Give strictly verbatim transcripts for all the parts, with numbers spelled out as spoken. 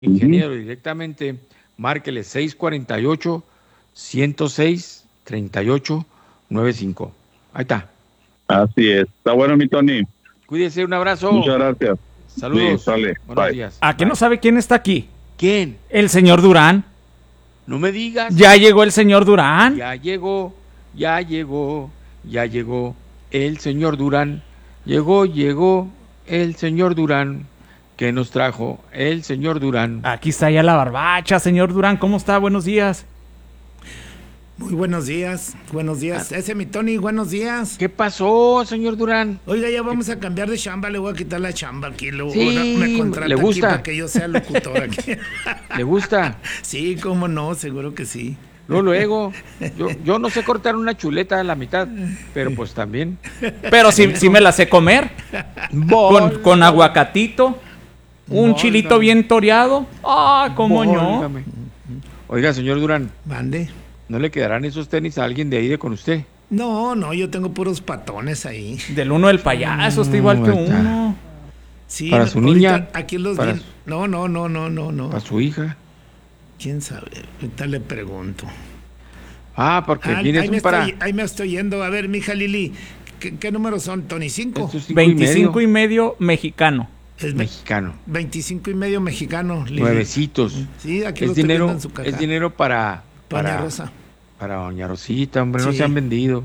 ingeniero, uh-huh. directamente, márquele seis cuarenta y ocho, ciento seis, treinta y ocho, noventa y cinco. Ahí está. Así es. Está bueno, mi Tony. Cuídese, un abrazo. Muchas gracias. Saludos. Sí, sale. Buenos Bye. días. ¿A qué Bye. no sabe quién está aquí? ¿Quién? El señor Durán. No me digas. Ya llegó el señor Durán. Ya llegó, ya llegó, ya llegó el señor Durán. Llegó, llegó el señor Durán. ¿Qué nos trajo el señor Durán? Aquí está ya la barbacha, señor Durán. ¿Cómo está? Buenos días. Muy buenos días, buenos días. Ese mi Tony, buenos días. ¿Qué pasó, señor Durán? Oiga, ya vamos a cambiar de chamba, le voy a quitar la chamba aquí. Luego sí, me contrata ¿le gusta? Aquí para que yo sea locutor aquí. ¿Le gusta? Sí, cómo no, seguro que sí. No, luego, yo, yo no sé cortar una chuleta a la mitad, pero pues también. Pero sí, sí me la sé comer. Con, con aguacatito, un Bólgame. chilito bien toreado. Ah, cómo no. Oiga, señor Durán. Mande. ¿No le quedarán esos tenis a alguien de ahí de con usted? No, no, yo tengo puros patones ahí. Del uno del payaso, está igual que uno. Sí, para su niña. Aquí los para vi... su... No, no, no, no, no, no. Para su hija. ¿Quién sabe? Ahorita le pregunto. Ah, porque ah, vienes ahí, un me para... estoy, ahí me estoy yendo. A ver, mija Lili, ¿qué, qué números son, Tony? ¿Cinco? veinticinco y medio mexicano. Es mexicano. veinticinco y medio mexicano. Lili. Nuevecitos. Sí, aquí es los dinero, en su caja. Es dinero para... Doña para... Rosa. Para doña Rosita, hombre, sí. No se han vendido.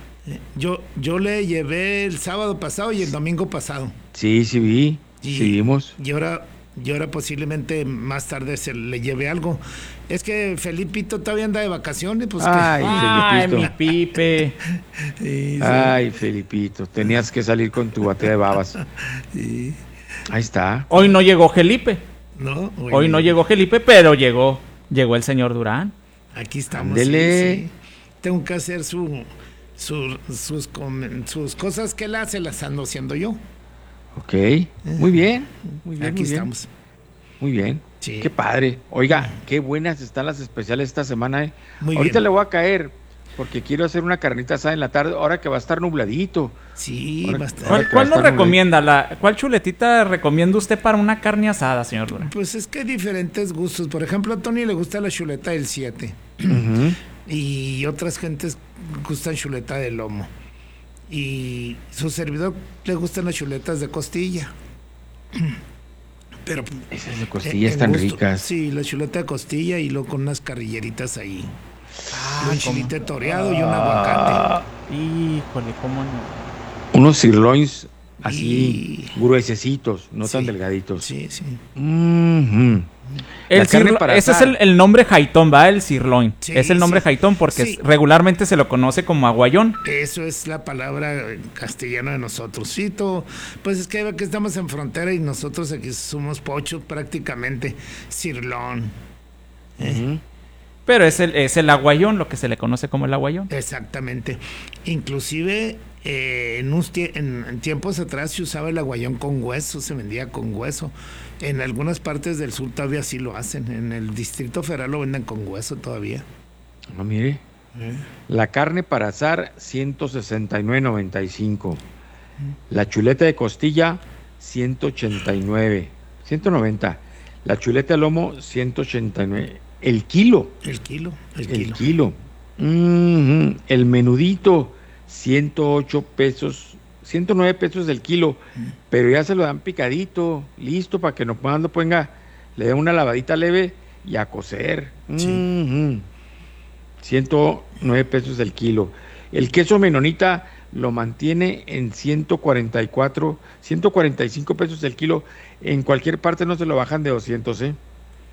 Yo, yo le llevé el sábado pasado y el domingo pasado. Sí, sí vi, y, sí vimos. Y ahora, y ahora posiblemente más tarde se le lleve algo. Es que Felipito todavía anda de vacaciones, pues Ay, que... Ay, mi Pipe. Sí, sí. Ay, Felipito, tenías que salir con tu batea de babas. Sí. Ahí está. Hoy no llegó Felipe. No, hoy, hoy no llegó Felipe, pero llegó, llegó el señor Durán. Aquí estamos. Sí, sí. Tengo que hacer su, su, sus, sus cosas que él hace, las ando haciendo yo. Ok, muy bien. Muy bien Aquí muy estamos. Bien. Muy bien. Sí. Qué padre. Oiga, qué buenas están las especiales esta semana. ¿eh? Muy Ahorita bien. le voy a caer porque quiero hacer una carnita asada en la tarde, ahora que va a estar nubladito. Sí, ahora, va a estar. ¿Cuál, cuál nos recomienda? La, ¿Cuál chuletita recomienda usted para una carne asada, señor Durán? Pues es que hay diferentes gustos. Por ejemplo, a Tony le gusta la chuleta del siete. Uh-huh. Y otras gentes gustan chuleta de lomo. Y su servidor le gustan las chuletas de costilla. Pero esas de costilla están gusto, ricas. Sí, la chuleta de costilla y luego con unas carrilleritas ahí. Ah, un chilito toreado ah, y un aguacate. Híjole, cómo no. Unos sirloins así y... gruesecitos, no sí, tan delgaditos. Sí, sí. Mm-hmm. El cirlo, ese es el, el nombre jaitón, ¿va? El sirloin. Sí, es el nombre sí. jaitón porque sí. regularmente se lo conoce como aguayón. Eso es la palabra castellana de nosotros. Sí, todo, pues es que, que estamos en frontera y nosotros aquí somos pochos prácticamente. Sirlón. ¿Eh? Uh-huh. Pero es el, es el aguayón, lo que se le conoce como el aguayón. Exactamente. Inclusive eh, en, un, en, en tiempos atrás se usaba el aguayón con hueso, se vendía con hueso. En algunas partes del sur todavía sí lo hacen. En el Distrito Federal lo venden con hueso todavía. No, mire. ¿Eh? La carne para asar, ciento sesenta y nueve noventa y cinco. ¿Eh? La chuleta de costilla, ciento ochenta y nueve. ciento noventa. La chuleta de lomo, ciento ochenta y nueve. El kilo. El kilo. El, el kilo. kilo. Mm-hmm. El menudito, ciento ocho pesos. ciento nueve pesos el kilo, pero ya se lo dan picadito, listo, para que no lo ponga, le den una lavadita leve y a cocer. Sí. Mm-hmm. ciento nueve pesos el kilo. El queso menonita lo mantiene en ciento cuarenta y cuatro, ciento cuarenta y cinco pesos el kilo. En cualquier parte no se lo bajan de doscientos, ¿eh?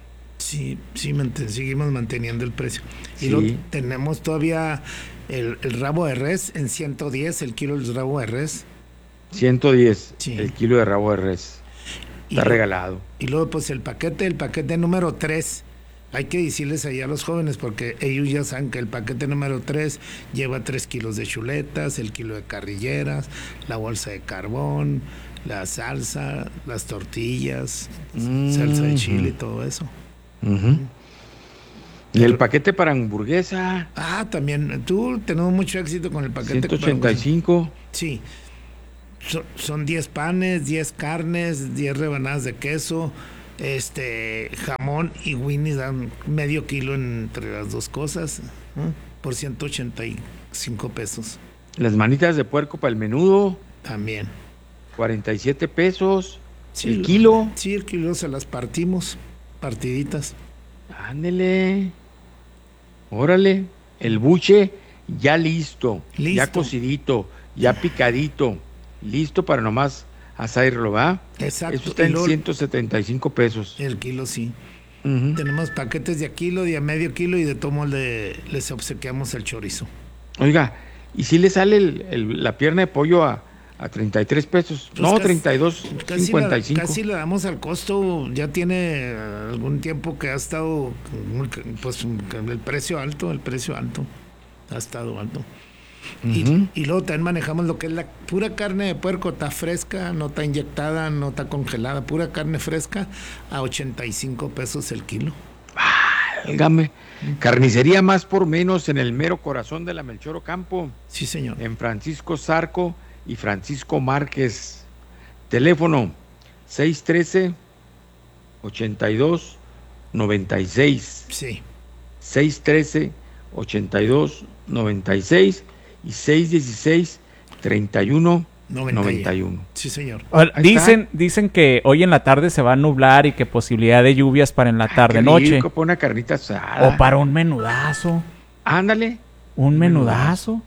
Sí, sí, mant- seguimos manteniendo el precio. Y sí. luego tenemos todavía el, el rabo de res en ciento diez, el kilo del rabo de res. ciento diez, sí. el kilo de rabo de res. Está y regalado. Luego, y luego, pues el paquete, el paquete número tres. Hay que decirles ahí a los jóvenes porque ellos ya saben que el paquete número tres lleva tres kilos de chuletas, el kilo de carrilleras, la bolsa de carbón, la salsa, las tortillas, mm-hmm. salsa de chile y todo eso. Uh-huh. Y el paquete para hamburguesa. Ah, también. Tú tenemos mucho éxito con el paquete. ciento ochenta y cinco. Sí. So, son diez panes, diez carnes, diez rebanadas de queso, Este, jamón y Winnie dan medio kilo entre las dos cosas, ¿eh? Por ciento ochenta y cinco pesos. Las manitas de puerco para el menudo. También. cuarenta y siete pesos. Sí, el kilo. Sí, el kilo se las partimos, partiditas. Ándele. Órale. El buche ya listo, listo. ya cocidito, ya picadito, listo para nomás asarlo, ¿va? Exacto. Eso está en ciento setenta y cinco pesos. El kilo, sí. Uh-huh. Tenemos paquetes de a kilo, de a medio kilo y de tomo le, les obsequiamos el chorizo. Oiga, ¿y si le sale el, el, la pierna de pollo a, a treinta y tres pesos? Pues no, casi, treinta y dos cincuenta y cinco. Casi le damos al costo, ya tiene algún tiempo que ha estado, pues el precio alto, el precio alto, ha estado alto. Uh-huh. Y, y luego también manejamos lo que es la pura carne de puerco, está fresca, no está inyectada, no está congelada, pura carne fresca a ochenta y cinco pesos el kilo. Válgame. Carnicería más por menos en el mero corazón de la Melchor Ocampo. Sí, señor. En Francisco Zarco y Francisco Márquez. Teléfono seis uno tres, ochenta y dos, noventa y seis. Sí. seis uno tres, ochenta y dos, noventa y seis y seis uno seis, treinta y uno, noventa y uno. Sí, señor. Dicen, dicen que hoy en la tarde se va a nublar y que posibilidad de lluvias para en la tarde, noche. Rico, para una carnita asada. O para un menudazo. Ándale. Un menudazo.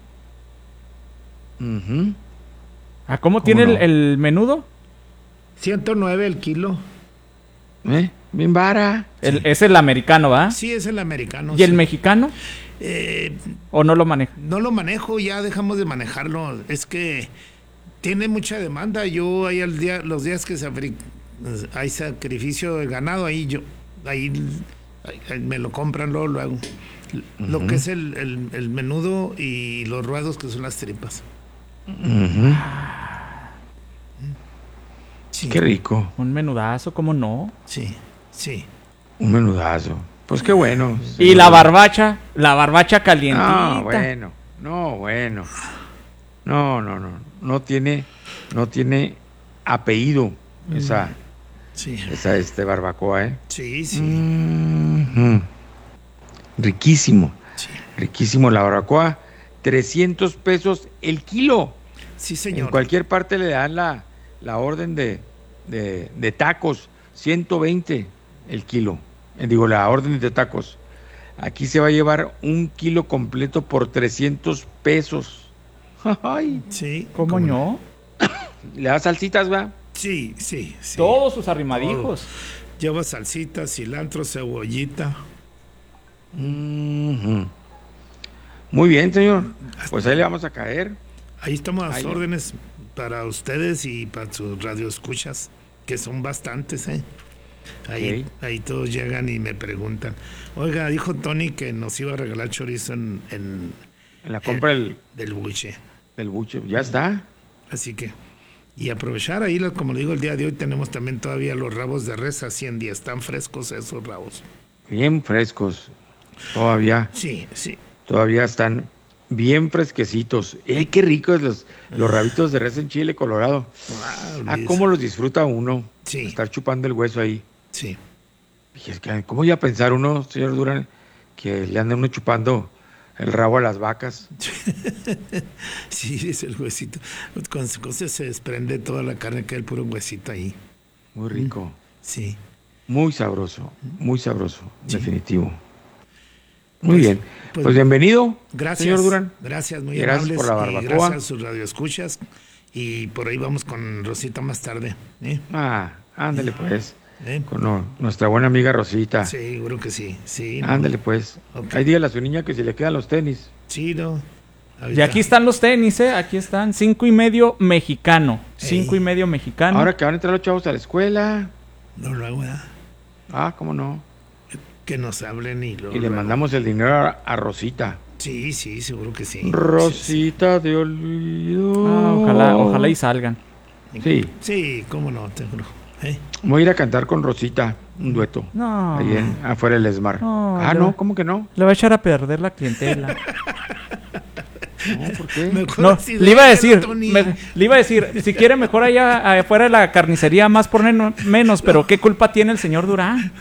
Uh-huh. ¿A cómo tiene no? el, el menudo? ciento nueve el kilo. ¿Eh? Bien vara. El, sí. Es el americano, ¿va? Sí, es el americano. ¿Y sí. el mexicano? Eh, ¿O no lo maneja? No lo manejo, ya dejamos de manejarlo. Es que tiene mucha demanda. Yo ahí al día, los días que se afri- hay sacrificio de ganado, ahí yo, ahí, ahí me lo compran luego, luego. Uh-huh. Lo que es el, el, el menudo y los ruedos que son las tripas. Uh-huh. Sí. Qué rico. Un menudazo, ¿cómo no? Sí, sí. Un menudazo. Pues qué bueno. Y la barbacha, la barbacha calientita. No, bueno, no, bueno. No, no, no. No tiene, no tiene apellido esa, sí. esa este barbacoa, ¿eh? Sí, sí. Mm-hmm. Riquísimo. Sí. Riquísimo la barbacoa. trescientos pesos el kilo. Sí, señor. En cualquier parte le dan la, la orden de, de, de tacos. ciento veinte el kilo. Digo, la orden de tacos. Aquí se va a llevar un kilo completo por trescientos pesos. Ay, sí, ¿cómo, ¿cómo no? ¿Le da salsitas, va? Sí, sí, sí. Todos sus arrimadijos. Todo. Lleva salsitas, cilantro, cebollita. Mm-hmm. Muy bien, señor. Pues ahí le vamos a caer. Ahí estamos a las ahí. órdenes para ustedes y para sus radioescuchas, que son bastantes, ¿eh? Ahí, okay. ahí todos llegan y me preguntan. Oiga, dijo Tony que nos iba a regalar chorizo en, en, en la compra el, del, del buche. Del buche, ya está. Así que, y aprovechar ahí, como le digo, el día de hoy tenemos también todavía los rabos de res a cien días. Están frescos esos rabos. Bien frescos, todavía. Sí, sí. Todavía están bien fresquecitos. ¡Eh, qué ricos los, los rabitos de res en chile colorado! Ah, ah cómo los disfruta uno. Sí. Estar chupando el hueso ahí. Sí. Y es que, ¿cómo iba a pensar uno, señor Durán, que le anda uno chupando el rabo a las vacas? Sí, es el huesito. Con cosas se desprende toda la carne, que el puro huesito ahí. Muy rico. Sí. Muy sabroso, muy sabroso, sí. Definitivo. Muy pues, bien. Pues, pues bienvenido, gracias, señor Durán. Gracias, muy gracias amables. Por la barbacoa. Y gracias a sus radioescuchas. Y por ahí vamos con Rosita más tarde. ¿eh? Ah, ándale pues. ¿Eh? Con no, nuestra buena amiga Rosita. Sí, seguro que sí. sí no. Ándale pues. Okay. Ahí dígale a su niña que si le quedan los tenis. Sí, no. Ahorita. Y aquí están los tenis, ¿eh? Aquí están. Cinco y medio mexicano. Ey. Cinco y medio mexicano. Ahora que van a entrar los chavos a la escuela. No lo hago, ¿verdad? Ah, ¿cómo no? Que nos hablen y lo. Y le luego. mandamos el dinero a, a Rosita. Sí, sí, seguro que sí. Rosita sí, sí. de olvido. Ah, ojalá, ojalá y salgan. Sí. Sí, cómo no, te juro. ¿Eh? Voy a ir a cantar con Rosita, un dueto. No. Ahí en, afuera del Esmar. No, ah, no, ¿cómo que no? Le va a echar a perder la clientela. No, ¿por qué? No, le iba a decir, me, le iba a decir, si quiere mejor allá afuera de la carnicería, más por menos, pero ¿qué culpa tiene el señor Durán?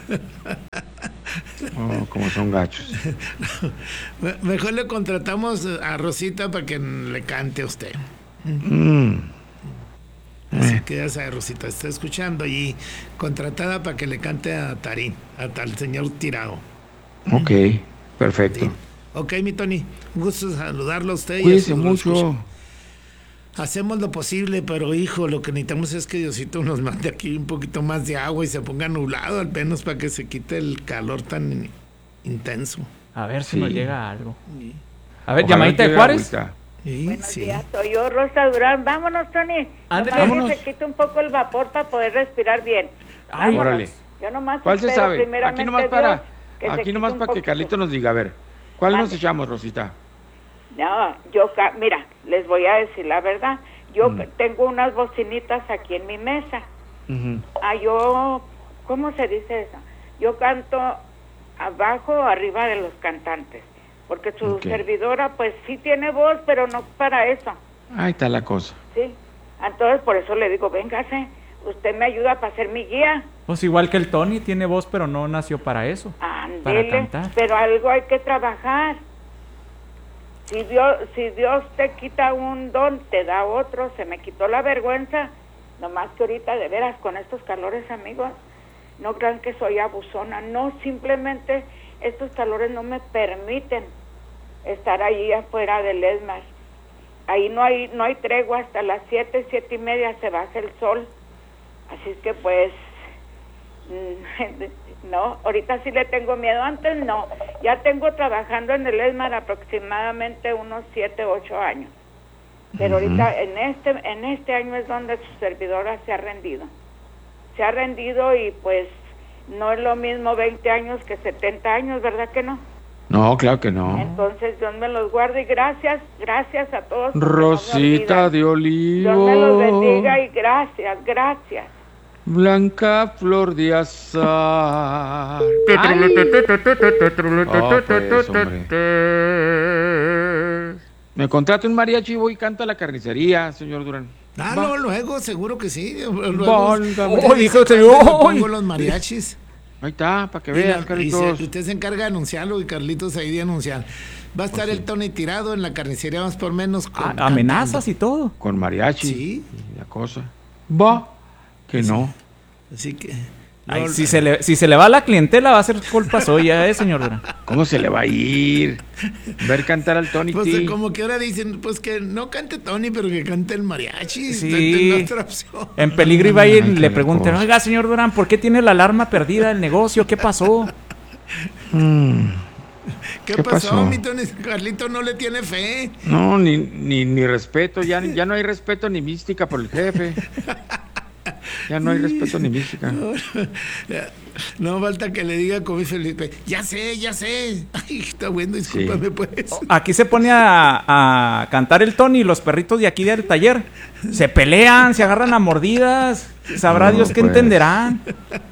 Oh, como son gachos. Mejor le contratamos a Rosita para que le cante a usted. Mm. Así Eh. que ya sabe, Rosita, está escuchando y contratada para que le cante a Tarín, al señor Tirado. Ok, perfecto. Sí. Ok, mi Tony, un gusto saludarlo a usted. Cuídese y a su mucho. escucha. Hacemos lo posible, pero hijo, lo que necesitamos es que Diosito nos mande aquí un poquito más de agua y se ponga nublado al menos para que se quite el calor tan in- intenso. A ver si Sí. nos llega algo. A ver, Ojalá llamadita de llegue Juárez. agüita. Sí, Buenos sí. días, soy yo, Rosa Durán. Vámonos, Tony. Ándale, Nomás vámonos. que se quite un poco el vapor para poder respirar bien. Ay, Vámonos. órale. Yo nomás ¿Cuál se espero sabe? primeramente Aquí nomás Dios para, que se aquí quite nomás un para que poquito. Carlito nos diga, a ver, ¿cuál nos Mande. echamos, Rosita? No, yo, ca- mira, les voy a decir la verdad. Yo Mm. tengo unas bocinitas aquí en mi mesa. Ujú. Ah, yo, ¿cómo se dice eso? Yo canto abajo o arriba de los cantantes. Porque su Ok. servidora, pues sí tiene voz, pero no para eso. Ahí está la cosa. Sí. Entonces, por eso le digo, véngase, usted me ayuda para ser mi guía. Pues igual que el Tony, tiene voz, pero no nació para eso. Para Ándele, cantar. pero algo hay que trabajar. Si Dios, si Dios te quita un don, te da otro. Se me quitó la vergüenza. Nomás que ahorita, de veras, con estos calores, amigos, no crean que soy abusona. No, simplemente estos calores no me permiten estar ahí afuera del ESMAR. Ahí no hay no hay tregua, hasta las siete, siete y media se baja el sol. Así es que pues, mm, no, ahorita sí le tengo miedo, antes no. Ya tengo trabajando en el ESMAR aproximadamente unos siete, ocho años. Pero Ujú. ahorita en este en este año es donde su servidora se ha rendido. Se ha rendido y pues no es lo mismo veinte años que setenta años, ¿verdad que no? No, claro que no. Entonces Dios me los guarde y gracias, gracias a todos. porque no me Rosita olvidan. de olivo. Dios me los bendiga y gracias, gracias. Blanca flor de azar. Ay. Oh, pues, hombre. Me contrata un mariachi y voy y canto a la carnicería, señor Durán. Ah, Va. no, luego, seguro que sí. Luego, Válgame. usted Oh, dice dijo, cuándo señor, le pongo ¡ay! los mariachis. Ahí está, para que Y, veas, la- y Carlitos. se- usted se encarga de anunciarlo y Carlitos ahí de anunciar. Va a estar Pues sí. el Tony tirado en la carnicería más por menos. con- A- amenazas y todo. Con mariachi. Sí. Y la cosa. Va. Que no. cantando. Así que. Ay, no, si, se le, si se le va la clientela, va a ser culpa suya, ¿eh, señor Durán? ¿Cómo se le va a ir? Ver cantar al Tony Pues T. como que ahora dicen, pues que no cante Tony, pero que cante el mariachi. Sí. No otra opción. En peligro iba a ir y Ay, le qué preguntan, cosa. oiga, señor Durán, ¿por qué tiene la alarma perdida del negocio? ¿Qué pasó? Mm, ¿Qué, ¿Qué pasó, pasó? mi Tony? Carlito no le tiene fe. no, ni, ni, ni respeto. Ya, ya no hay respeto ni mística por el jefe. Ya no hay respeto ni mística. No falta que le diga como dice Felipe, ya sé, ya sé. Ay, está bueno, discúlpame pues. Aquí se pone a, a cantar el Tony y los perritos de aquí del taller se pelean, se agarran a mordidas. Sabrá No, Dios que pues. entenderán.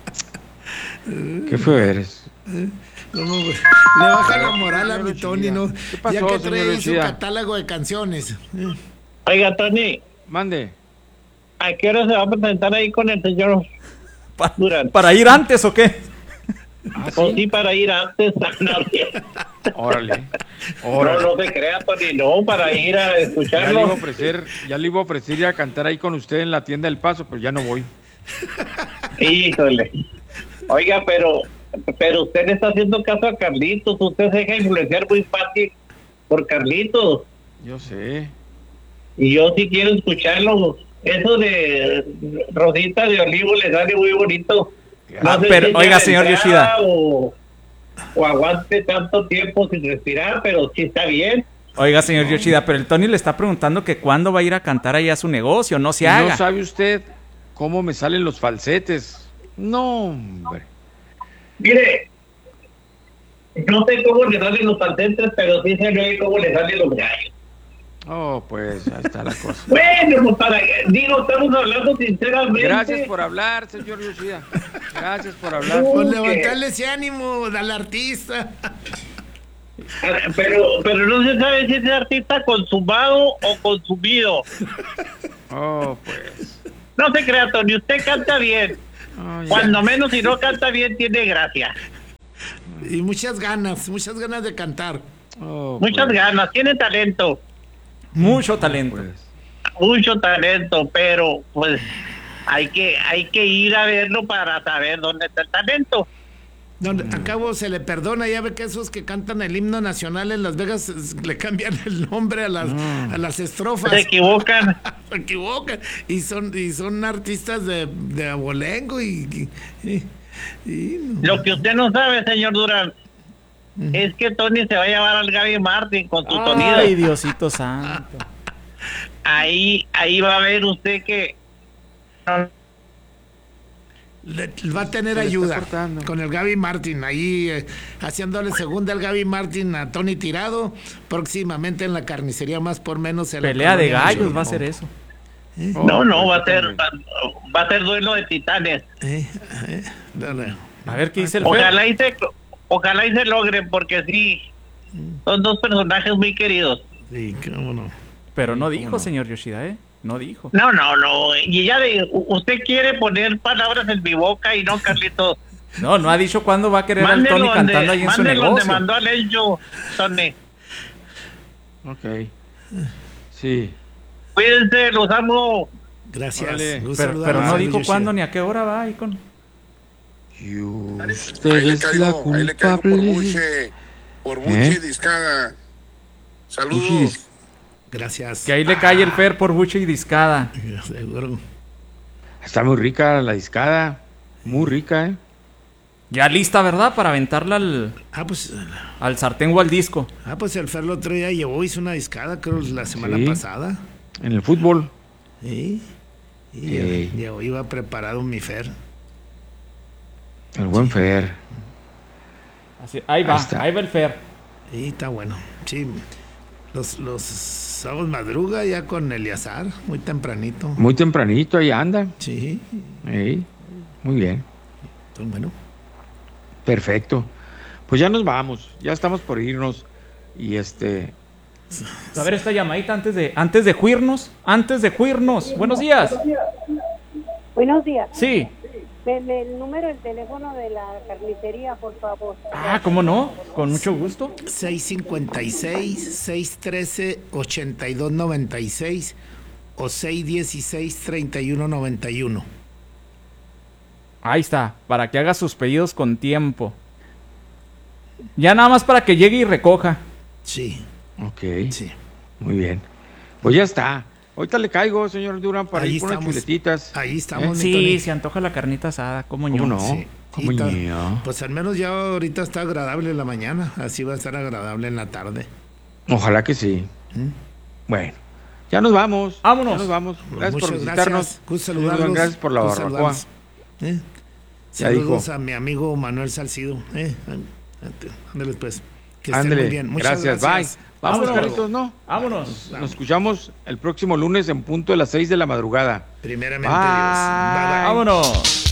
¿Qué fue eres? No, no, pues, le baja la moral a mi Tony, ¿no? ¿Qué pasó, ya que señor trae ahí su Lucía? catálogo de canciones. Oiga, Tony, Mande. ¿a qué hora se va a presentar ahí con el señor Pa- Durán? ¿Para ir antes o qué? ¿Ah, O sí? sí, para ir antes. No, Órale. no, Órale. no se crea, Tony, no, para ir a Ya le iba a escucharlo. ofrecer, ya le iba a ofrecer ir a cantar ahí con usted en la tienda del Paso, pero ya no voy. Híjole. Oiga, pero pero usted le está haciendo caso a Carlitos. Usted se deja influenciar muy fácil por Carlitos. Yo sé. Y yo sí quiero escucharlo. Eso de Rosita de Olivo le sale muy bonito. Ah, sé pero, si oiga, ya señor entrada Yoshida. O, o aguante tanto tiempo sin respirar, pero sí está bien. Oiga, señor Yoshida, pero el Tony le está preguntando que cuándo va a ir a cantar allá a su negocio, no se ¿No haga. sabe usted cómo me salen los falsetes? No, hombre. Mire, no sé cómo le salen los falsetes, pero sí se ve cómo le salen los gallos. Oh, pues ahí está la cosa. Bueno, pues para digo, estamos hablando sinceramente. Gracias por hablar, señor Yoshida. Gracias por hablar. Por Uh, levantarle ese ánimo al artista. Pero, pero no se sabe si es artista consumado o consumido. Oh, pues. No se crea, Tony, usted canta bien. Oh, ya. Cuando menos si no canta bien, tiene gracia. Y muchas ganas, muchas ganas de cantar. Oh, Muchas pues, ganas, tiene talento. Mucho talento. pues. Mucho talento, pero pues hay que, hay que ir a verlo para saber dónde está el talento. No, a cabo se le perdona, ya ve que esos que cantan el himno nacional en Las Vegas es- le cambian el nombre a las, a las estrofas. Se equivocan. Se equivocan. Y son, y son artistas de, de abolengo y, y, y- y no. Lo que usted no sabe, señor Durán, es que Tony se va a llevar al Gaby Martin con su Ay, sonido. Diosito santo. Ahí, ahí va a ver usted que Le- va a tener Se le está ayuda cortando. con el Gaby Martin, ahí eh, haciéndole segunda al Gaby Martin a Tony Tirado, próximamente en la carnicería más por menos. En la Pelea de colonia gallos México. va a ser eso. Oh, no, no, pues, va a ser, también. va, va a ser duelo de titanes. Eh, eh, dale. A ver qué dice el Fer. Ojalá y se, ojalá y se logren, porque sí, son dos personajes muy queridos. Sí, cómo no. Pero no dijo, señor Yoshida, ¿eh? No dijo. No, no, no, y ya de, usted quiere poner palabras en mi boca y no, Carlitos. No, no ha dicho cuándo va a querer al Mándelo Tony donde, cantando ahí en su mándelo donde negocio. mandó al Encho, Tony. Ok. Sí. Cuídense, los amo. Gracias. Órale. Gusto Pero, saludarlos, pero no señor dijo Yoshida. cuándo ni a qué hora va ahí con... Y usted Ahí le es la caigo, ahí le caigo por culpable. Buche, por Buche ¿Eh? Discaga. Saludos. Buche. Gracias. Que ahí le cae el Fer por buche y discada. Seguro. Está muy rica la discada. Muy rica, ¿eh? Ya lista, ¿verdad? Para aventarla al, Ah, pues, al sartén o al disco. ah, pues el Fer el otro día llevó, hizo una discada, creo, la semana Sí. pasada. En el fútbol. Sí. Y Ey. llevó, iba preparado mi Fer. El buen Fer. Así, ahí va, Ahí está. ahí va el Fer. Sí, está bueno. Sí. Los, los sábados madruga ya con Eliazar, muy tempranito. Muy tempranito ahí anda. Sí, Ey, muy bien. está bueno. Perfecto. Pues ya nos vamos. Ya estamos por irnos. Y este. A ver esta llamadita antes de antes de juirnos. Antes de juirnos. Buenos días. Buenos días. Sí. Deme el número, el teléfono de la carnicería, por favor. Ah, ¿cómo no? Con mucho gusto. seis cincuenta y seis, seiscientos trece, ochenta y dos noventa y seis o seiscientos dieciséis, treinta y uno noventa y uno. Ahí está, para que haga sus pedidos con tiempo. Ya nada más para que llegue y recoja. Sí, Ok. sí. Muy bien. Pues ya está. Ahorita le caigo, señor Durán, para Ahí ir por unas estamos. chuletitas. Ahí estamos, mi Sí, Tony. se antoja la carnita asada, ¿cómo ¿Cómo no? no? Sí. ¿Cómo Y ta- no? Pues al menos ya ahorita está agradable la mañana, así va a estar agradable en la tarde. Ojalá que sí. ¿Mm? Bueno, ya nos vamos. Vámonos. Ya nos vamos. Gracias Muchas por visitarnos. gracias. Gusto Señor Durán, saludarlos. gracias por la Gusto barbacoa. saludarlos. ¿Eh? Ya Saludos dijo. a mi amigo Manuel Salcido. ¿Eh? Ándale pues. Que estén Ándele. muy bien. Muchas Gracias. gracias. Bye. Vamos, Vámonos. Carlitos, ¿no? Vámonos. Nos escuchamos el próximo lunes en punto de las seis de la madrugada. Primeramente, Bye. Dios. Bye, bye. Vámonos.